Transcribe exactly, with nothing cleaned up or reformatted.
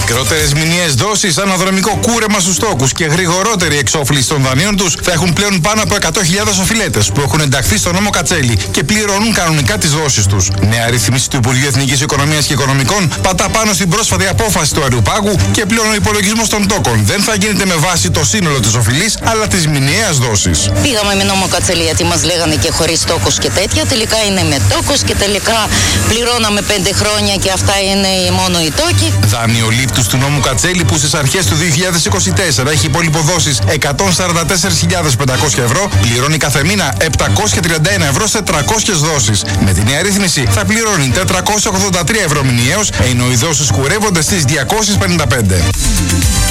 Μικρότερες μηνιαίες δόσεις, αναδρομικό κούρεμα στους τόκους και γρηγορότερη εξόφληση των δανείων τους θα έχουν πλέον πάνω από εκατό χιλιάδες οφειλέτες που έχουν ενταχθεί στο νόμο Κατσέλη και πληρώνουν κανονικά τις δόσεις τους. Νέα ρύθμιση του Υπουργείου Εθνικής Οικονομίας και Οικονομικών πατά πάνω στην πρόσφατη απόφαση του Αριουπάγου και πλέον ο υπολογισμός των τόκων δεν θα γίνεται με βάση το σύνολο της οφειλής αλλά της μηνιαίας δόσης. Πήγαμε με νόμο Κατσέλη γιατί μας λέγανε και χωρίς τόκος και τέτοια. Τελικά είναι με τόκος και τελικά πληρώναμε πέντε χρόνια και αυτά είναι μόνο οι τόκοι. Δανειολήπτους του νόμου Κατσέλη που στις αρχές του δύο χιλιάδες είκοσι τέσσερα έχει υπολοιποδόσεις εκατόν σαράντα τέσσερις χιλιάδες πεντακόσια ευρώ, πληρώνει κάθε μήνα επτακόσια τριάντα ένα ευρώ σε τριακόσιες δόσεις. Με τη νέα ρύθμιση θα πληρώνει τετρακόσια ογδόντα τρία ευρώ μηνιαίως, ενώ οι δόσεις κουρεύονται στις διακόσιες πενήντα πέντε.